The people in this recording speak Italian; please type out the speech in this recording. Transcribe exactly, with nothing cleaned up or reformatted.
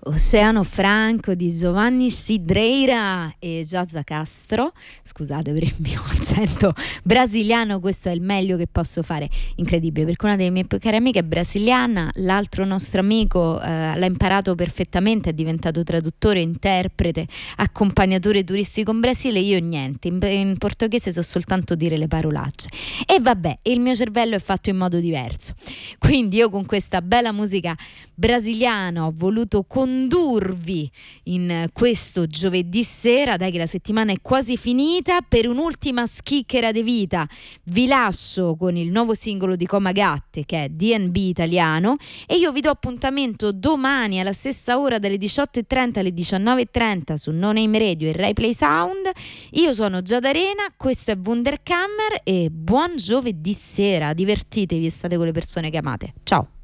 Oceano Franco di Giovanni Cidreira e Giorgia Castro. Scusate per il mio accento brasiliano, questo è il meglio che posso fare. Incredibile, perché una delle mie più care amiche è brasiliana, l'altro nostro amico eh, l'ha imparato perfettamente, è diventato traduttore, interprete, accompagnatore turistico in Brasile. Io niente, in, in portoghese so soltanto dire le parolacce. E vabbè, il mio cervello è fatto in modo diverso. Quindi io con questa bella musica brasiliana ho voluto condurvi in questo giovedì sera, dai che la settimana è quasi finita, per un'ultima schicchera di vita. Vi lascio con il nuovo singolo di Coma Gatte, che è D and B italiano, e io vi do appuntamento domani alla stessa ora dalle diciotto e trenta alle diciannove e trenta su No Name Radio e Rai Play Sound. Io sono Giada Arena, questo è Wunderkammer e buon giovedì sera, divertitevi e state con le persone che amate. Ciao.